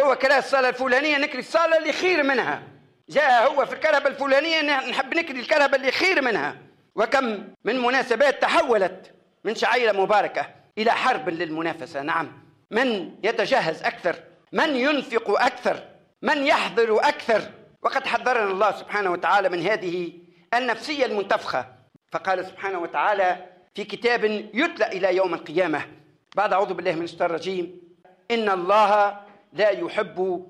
هو كره الصلاة الفلانية نكري الصلاة اللي خير منها، جاء هو في الكرهبة الفلانية نحب نكري الكرهبة اللي خير منها. وكم من مناسبات تحولت من شعيرة مباركة إلى حرب للمنافسة. نعم، من يتجهز أكثر، من ينفق أكثر، من يحضر أكثر. وقد حذرنا الله سبحانه وتعالى من هذه النفسية المنتفخة، فقال سبحانه وتعالى في كتاب يتلى إلى يوم القيامة بعد أعوذ بالله من الشيطان الرجيم: إن الله لا يحب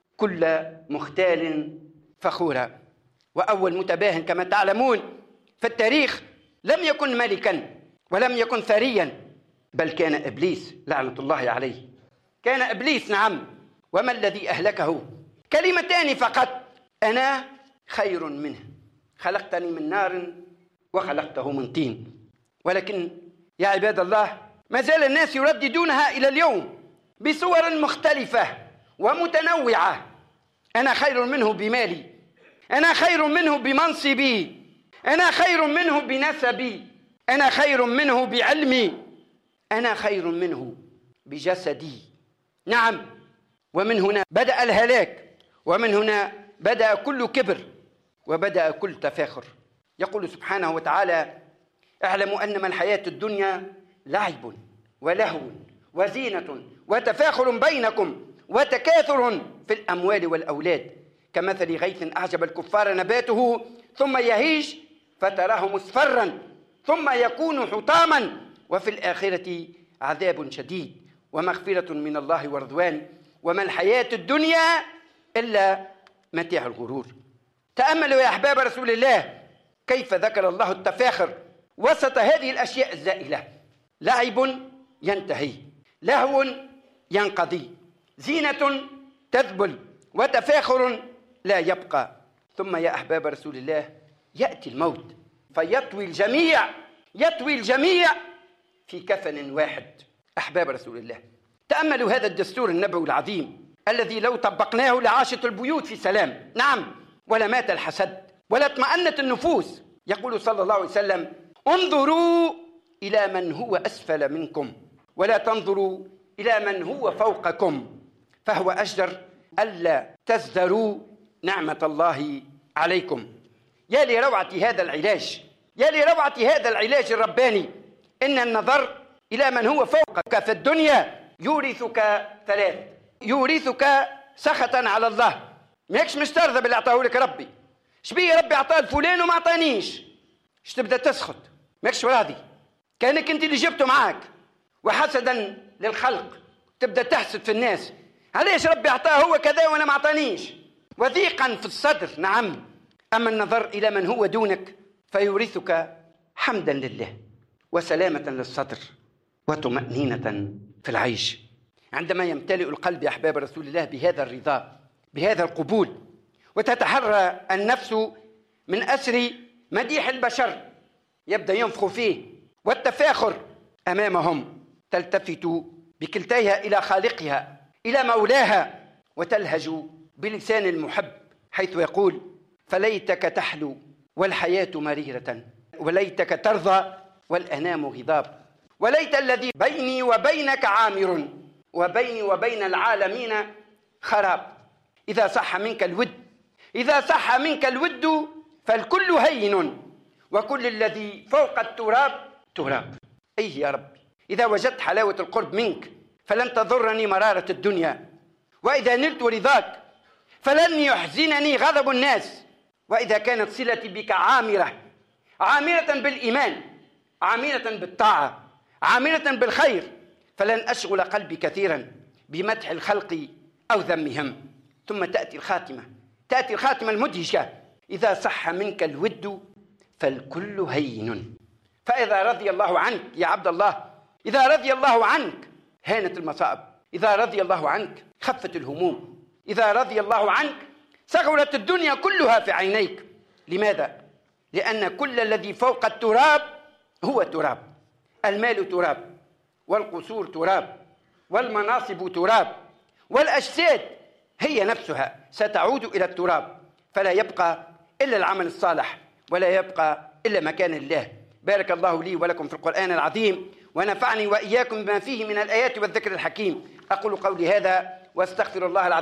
كل مختال فخورا. وأول متباهن كما تعلمون في التاريخ لم يكن ملكا ولم يكن ثريا، بل كان إبليس لعنة الله عليه. كان إبليس، نعم. وما الذي أهلكه؟ كلمتان فقط: أنا خير منه، خلقتني من نار وخلقته من طين. ولكن يا عباد الله ما زال الناس يرددونها إلى اليوم بصور مختلفة ومتنوعة: أنا خير منه بمالي، أنا خير منه بمنصبي، أنا خير منه بنسبي، أنا خير منه بعلمي، أنا خير منه بجسدي. نعم، ومن هنا بدأ الهلاك، ومن هنا بدأ كل كبر، وبدأ كل تفاخر. يقول سبحانه وتعالى: اعلموا أنما الحياة الدنيا لعب ولهو وزينة وتفاخر بينكم وتكاثر في الأموال والأولاد كمثل غيث أعجب الكفار نباته ثم يهيج فتراه مصفرا ثم يكون حطاما وفي الآخرة عذاب شديد ومغفرة من الله ورضوان وما الحياة الدنيا إلا متاع الغرور. تأملوا يا أحباب رسول الله كيف ذكر الله التفاخر وسط هذه الأشياء الزائلة: لعب ينتهي، لهو ينقضي، زينة تذبل، وتفاخر لا يبقى. ثم يا أحباب رسول الله يأتي الموت فيطوي الجميع، يطوي الجميع في كفن واحد. أحباب رسول الله، تأملوا هذا الدستور النبوي العظيم الذي لو طبقناه لعاشت البيوت في سلام. نعم، ولا مات الحسد ولا اطمأنت النفوس. يقول صلى الله عليه وسلم: انظروا إلى من هو أسفل منكم ولا تنظروا إلى من هو فوقكم، فهو أجدر ألا تزدروا نعمة الله عليكم. يا لروعة هذا العلاج، يا لروعة هذا العلاج الرباني. إن النظر إلى من هو فوقك في الدنيا يورثك ثلاث: يورثك سخطا على الله، ماكش مش ترضى باللي أعطاه لك ربي، شبيه ربي أعطاه الفلان وما أعطانيش، اش تبدأ تسخط، ماكش راضي، كأنك أنت اللي جبته معاك. وحسدا للخلق تبدأ تحسد في الناس: علاش ربي أعطاه هو كذا وأنا ما أعطانيش، وضيقا في الصدر. نعم، أما النظر إلى من هو دونك فيورثك حمدا لله وسلامة للصدر وطمأنينة في العيش. عندما يمتلئ القلب يا أحباب رسول الله بهذا الرضا، بهذا القبول، وتتحرى النفس من أسر مديح البشر، يبدأ ينفخ فيه والتفاخر أمامهم، تلتفت بكلتيها إلى خالقها إلى مولاها وتلهج بلسان المحب حيث يقول: فليتك تحلو والحياة مريرة، وليتك ترضى والأنام غضاب، وليت الذي بيني وبينك عامر وبيني وبين العالمين خراب. إذا صح منك الود، إذا صح منك الود فالكل هين وكل الذي فوق التراب تراب. أيه يا ربي، إذا وجدت حلاوة القرب منك فلن تضرني مرارة الدنيا، وإذا نلت رضاك فلن يحزنني غضب الناس، وإذا كانت صلتي بك عامرة، عامرة بالإيمان، عامرة بالطاعة، عامرة بالخير، فلن أشغل قلبي كثيرا بمدح الخلق أو ذمهم. ثم تأتي الخاتمة المدهشة: إذا صح منك الود فالكل هين. فإذا رضي الله عنك يا عبد الله، إذا رضي الله عنك هانت المصائب، إذا رضي الله عنك خفت الهموم، إذا رضي الله عنك صغرت الدنيا كلها في عينيك. لماذا؟ لأن كل الذي فوق التراب هو تراب. المال تراب، والقصور تراب، والمناصب تراب، والأجساد هي نفسها ستعود إلى التراب، فلا يبقى إلا العمل الصالح ولا يبقى إلا مكان الله. بارك الله لي ولكم في القرآن العظيم، ونفعني وإياكم بما فيه من الآيات والذكر الحكيم. أقول قولي هذا واستغفر الله العظيم